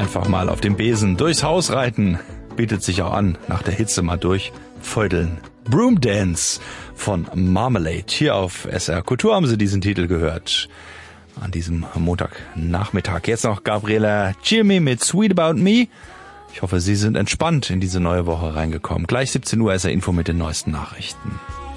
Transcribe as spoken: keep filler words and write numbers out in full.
Einfach mal auf dem Besen durchs Haus reiten. Bietet sich auch an, nach der Hitze mal durchfeudeln. Broom Dance von Marmalade. Hier auf S R Kultur haben Sie diesen Titel gehört. An diesem Montagnachmittag. Jetzt noch Gabriella Cilmi mit Sweet About Me. Ich hoffe, Sie sind entspannt in diese neue Woche reingekommen. Gleich siebzehn Uhr S R Info mit den neuesten Nachrichten.